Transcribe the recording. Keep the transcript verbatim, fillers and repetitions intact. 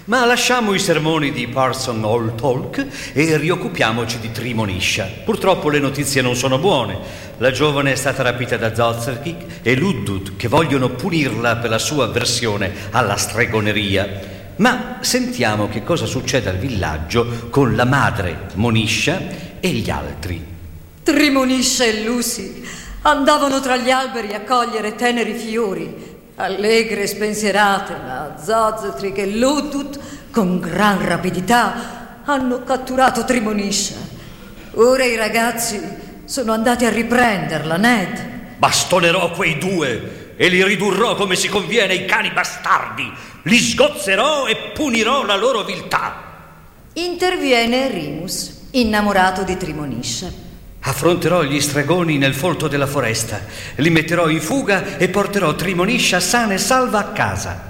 Ma lasciamo i sermoni di Parson Old Talk e rioccupiamoci di Trimoniscia. Purtroppo le notizie non sono buone. La giovane è stata rapita da Zozerkik e Luddud, che vogliono punirla per la sua avversione alla stregoneria. Ma sentiamo che cosa succede al villaggio con la madre Moniscia e gli altri. Trimoniscia e Lucy andavano tra gli alberi a cogliere teneri fiori, allegre e spensierate, ma Zozerkik e Luddud con gran rapidità hanno catturato Trimoniscia. Ora i ragazzi sono andati a riprenderla, Ned. Bastonerò quei due e li ridurrò come si conviene ai cani bastardi. Li sgozzerò e punirò la loro viltà. Interviene Remus, innamorato di Trimoniscia. Affronterò gli stregoni nel folto della foresta, li metterò in fuga e porterò Trimoniscia sana e salva a casa.